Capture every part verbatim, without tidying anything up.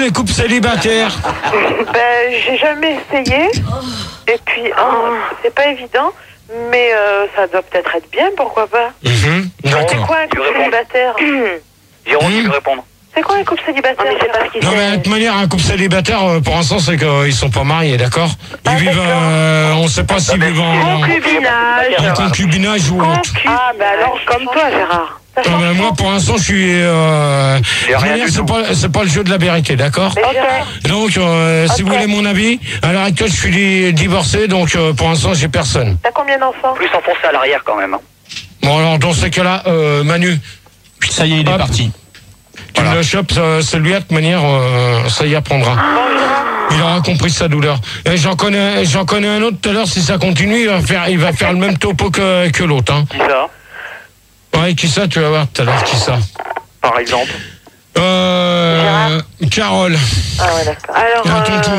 les couples célibataires? Ben, j'ai jamais essayé. Et puis, oh, c'est pas évident. Mais euh, ça doit peut-être être bien, pourquoi pas. Mmh, C'est quoi un couple célibataire? Jérôme, tu veux répondre? C'est quoi un couple célibataire? Non, mais c'est pas ce qu'il Non, mais de toute manière, un couple célibataire, euh, pour l'instant, c'est qu'ils sont pas mariés, d'accord? Ils Ah, vivent, euh, on sait pas s'ils vivent en, concubinage. en concubinage ou autre. Ah, ben alors, comme toi, Gérard. Ah, ben, moi, pour l'instant, je suis. Euh, de toute manière, c'est pas, c'est pas le jeu de la vérité, d'accord? Ok. Donc, euh, si vous voulez mon avis, à l'heure actuelle, je suis di- divorcé, donc euh, pour l'instant, j'ai personne. T'as combien d'enfants? Plus enfoncé à l'arrière quand même. Hein. Bon, alors, dans ces cas-là, euh, Manu. Ça y est, il Hop. est parti. Tu Voilà. le chopes, euh, celui-là, de toute manière, euh, ça y apprendra. Il aura compris sa douleur. Et j'en connais, j'en connais un autre tout à l'heure, si ça continue, il va faire, il va faire le même topo que, que l'autre. Hein. Qui ça? Ouais, qui ça, tu vas voir tout à l'heure, qui ça? Par exemple. Euh, Carole. Ah ouais, d'accord. Alors, À ton tour.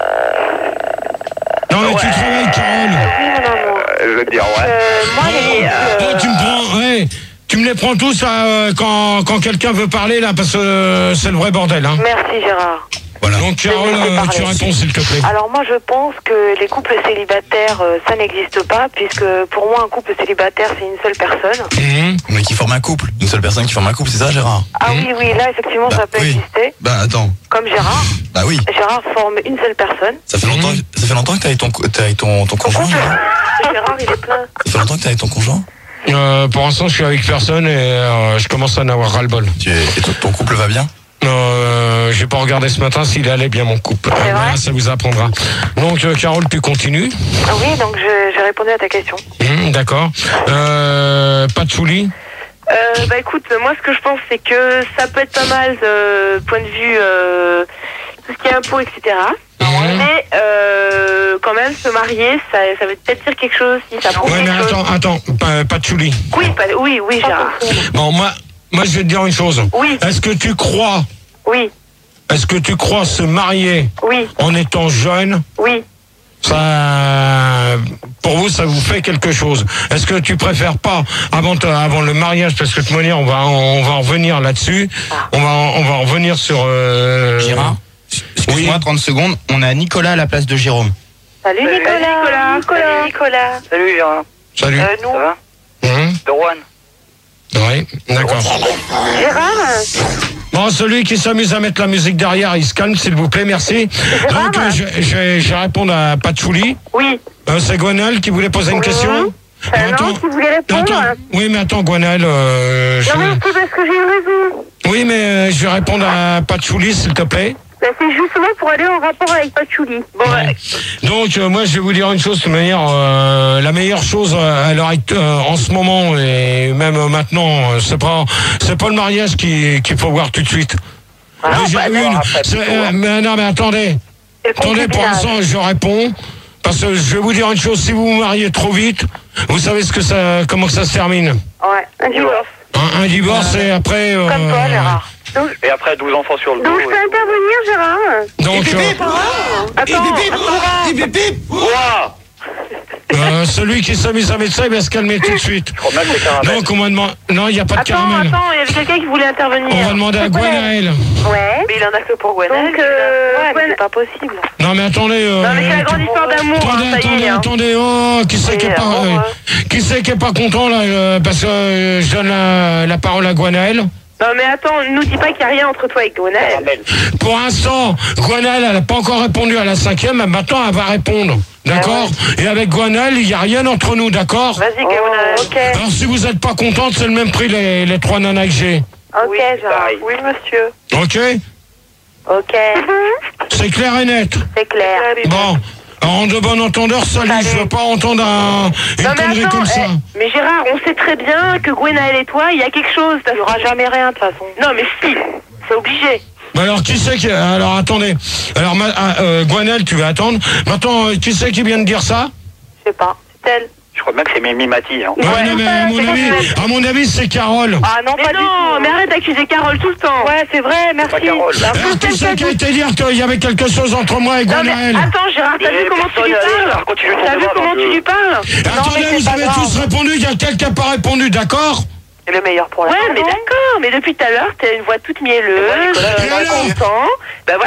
Non, mais tu te réveilles, Carole. oui, mon amour. Euh, je veux te dire, ouais. Euh, moi, les Oh, tu me prends, ouais, tu me les prends tous euh, quand, quand quelqu'un veut parler, là, parce que euh, c'est le vrai bordel. Hein. Merci, Gérard. Voilà. Donc, Carole, Je vais euh, parler. tu réponds, s'il te plaît. Alors moi je pense que les couples célibataires euh, ça n'existe pas puisque pour moi un couple célibataire c'est une seule personne. Mhm. Mais qui forme un couple. Une seule personne qui forme un couple, c'est ça, Gérard? Ah oui oui là effectivement Bah, ça peut oui. exister. Bah, attends. Comme Gérard. Bah oui. Gérard forme une seule personne. Ça fait longtemps, ça fait longtemps que t'es avec ton, t'es avec ton, ton conjoint, Gérard? Gérard il est plein. Ça fait longtemps que t'es avec ton conjoint? Euh, pour l'instant, je suis avec personne et euh, je commence à en avoir ras-le-bol. Tu es, et ton, ton couple va bien? Euh, j'ai pas regardé ce matin s'il allait bien, mon couple. C'est Euh, vrai voilà, ça vous apprendra. Donc, euh, Carole, tu continues. Ah oui donc je- j'ai répondu à ta question. Hum, D'accord. Euh, Patchouli. Euh, bah écoute moi ce que je pense c'est que ça peut être pas mal euh, point de vue euh, tout ce qui est impôts etc. Mhm. Mais euh, quand même se marier ça, ça veut peut-être dire quelque chose si ça prouve Ouais, mais quelque chose. attends, attends, Pa- Patchouli. Oui, pas- oui, oui, Gérard. Bon, moi, moi, je vais te dire une chose. Oui. Est-ce que tu crois, Oui, est-ce que tu crois se marier oui, en étant jeune, oui. ça, pour vous, ça vous fait quelque chose? Est-ce que tu préfères pas, avant, te- avant le mariage, parce que de toute manière, on va, on va en revenir là-dessus, on va, en- on va en revenir sur, euh, Gérard? Excuse-moi, oui. trente secondes. On a Nicolas à la place de Jérôme. Salut, Salut, Nicolas. Nicolas. Nicolas. Salut Nicolas. Salut, Gérard. Salut. Euh, Ça nous, va? Hum, De Rouen. oui, d'accord. Gérard. Bon, celui qui s'amuse à mettre la musique derrière, il se calme, s'il vous plaît, merci. Donc, euh, je, je, vais- je vais répondre à Patchouli. Oui. Euh, c'est Gwenal qui voulait poser une Oui. question. Euh, non, qui voulait répondre. attends. Oui, mais attends, Gwenal. Euh, je- Non, mais c'est parce que j'ai une raison. Oui, mais euh, je vais répondre à Patchouli, s'il te plaît. Ben, c'est justement pour aller en rapport avec Patchouli. Bon, Ouais. Donc, euh, moi, je vais vous dire une chose, de toute manière, euh, la meilleure chose euh, à l'heure act- euh, en ce moment et même euh, maintenant, euh, c'est pas, c'est pas le mariage qui- qu'il faut voir tout de suite. Ah, Déjà bah, non, une, après, c'est- plutôt, euh, hein. mais non, mais attendez, c'est le attendez, pour concubinage. l'instant, je réponds. Parce que je vais vous dire une chose, si vous vous mariez trop vite, vous savez ce que ça, comment que ça se termine. Ouais, un divorce. Un, un divorce et après. euh, Comme toi, Gérard. Donc, Et après douze enfants sur le dos. donc je peux et- intervenir, Gérard. Donc, Attends, attends. Ouah! euh, euh, celui qui s'amuse à mettre ça, il va se calmer tout de suite. Je crois même que c'est caramel. Donc, on va demander. Non, il n'y a pas de Attends, caramel. attends, il y avait quelqu'un qui voulait intervenir. On va demander à Gwenaël. Ouais. Mais il en a que pour Gwenaël. Donc, euh, ouais, mais c'est pas possible. Non, mais attendez. Euh, Non, mais c'est la grande histoire d'amour, Attendez, hein, ça y attendez, est. Hein. attendez. Oh, qui c'est qui est Et, pas, euh, euh, bon, qui c'est qui est pas content là, euh, parce que euh, je donne la, la parole à Gwenaël. Non, mais attends, nous dis pas qu'il n'y a rien entre toi et Gwenaël. Caramel. Pour l'instant, Gwenaël, elle n'a pas encore répondu à la cinquième, mais maintenant elle va répondre. D'accord? Et avec Gwenaël, il n'y a rien entre nous, d'accord? Vas-y, Gwenaël. Ok. Alors si vous n'êtes pas contente, c'est le même prix les, les trois nanas que j'ai. Ok, Oui, Gérard. pareil. Oui, monsieur. Ok? Ok. C'est clair et net. C'est clair. Bon. Alors, en de bon entendeur, salut, Salut. je veux pas entendre un, une Non, mais connerie attends, comme ça. eh, mais Gérard, on sait très bien que Gwenaël et toi, il y a quelque chose. Il n'y aura jamais rien, de toute façon. Non, mais si. C'est obligé. Bah alors qui c'est qui... Alors attendez. Alors ma... ah, euh, Gwenaël, tu vas attendre. Maintenant, euh, qui c'est qui vient de dire ça? Je sais pas. C'est elle. Je crois même que c'est Mimi Mati. Hein. Ouais, non, mais à mon c'est avis, Gwenaël. à mon avis, c'est Carole. Ah non, pas du tout. Mais arrête d'accuser Carole tout le temps. Ouais, c'est vrai, merci. Pas Carole. Alors, Alors, que qui c'est c'est qui a ça, été dire qu'il y avait quelque chose entre moi et Non, mais Gwenaël? attends, Gérard, t'as Mais vu comment tu personne lui n'a dit ça, parles? continue ton T'as vu débat, comment mon tu Dieu. lui parles? Attendez, c'est vous pas avez grave. tous répondu, il y a quelqu'un qui n'a pas répondu, d'accord? C'est le meilleur pour la Ouais, mais d'accord, mais depuis tout à l'heure, t'as une voix toute mielleuse, Nicolas, Et alors content. Ben voilà.